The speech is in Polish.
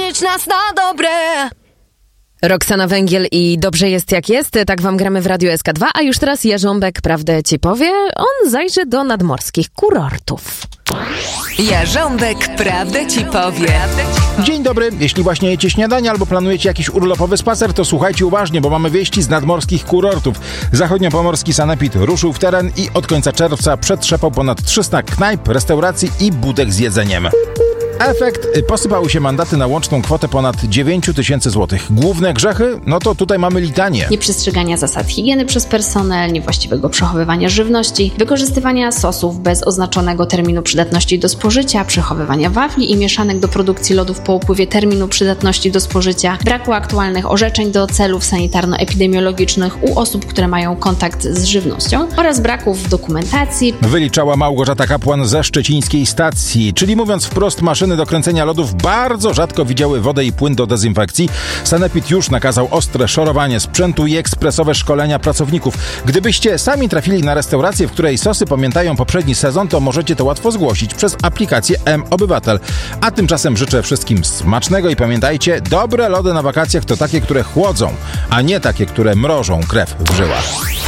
nauczyć nas na dobre. Roxana Węgiel i Dobrze jest jak jest. Tak wam gramy w Radiu SK2, a już teraz Jarząbek prawdę ci powie. On zajrzy do nadmorskich kurortów. Jarząbek prawdę ci powie. Dzień dobry. Jeśli właśnie jecie śniadanie albo planujecie jakiś urlopowy spacer, to słuchajcie uważnie, bo mamy wieści z nadmorskich kurortów. Zachodniopomorski sanepid ruszył w teren i od końca czerwca przetrzepał ponad 300 knajp, restauracji i budek z jedzeniem. Efekt: posypały się mandaty na łączną kwotę ponad 9 000 złotych. Główne grzechy? No to tutaj mamy litanię. Nieprzestrzegania zasad higieny przez personel, niewłaściwego przechowywania żywności, wykorzystywania sosów bez oznaczonego terminu przydatności do spożycia, przechowywania wafli i mieszanek do produkcji lodów po upływie terminu przydatności do spożycia, braku aktualnych orzeczeń do celów sanitarno-epidemiologicznych u osób, które mają kontakt z żywnością oraz braków w dokumentacji. Wyliczała Małgorzata Kapłan ze szczecińskiej stacji, czyli mówiąc wprost, maszyny do kręcenia lodów bardzo rzadko widziały wodę i płyn do dezynfekcji. Sanepid już nakazał ostre szorowanie sprzętu i ekspresowe szkolenia pracowników. Gdybyście sami trafili na restaurację, w której sosy pamiętają poprzedni sezon, to możecie to łatwo zgłosić przez aplikację M-Obywatel. A tymczasem życzę wszystkim smacznego i pamiętajcie, dobre lody na wakacjach to takie, które chłodzą, a nie takie, które mrożą krew w żyłach.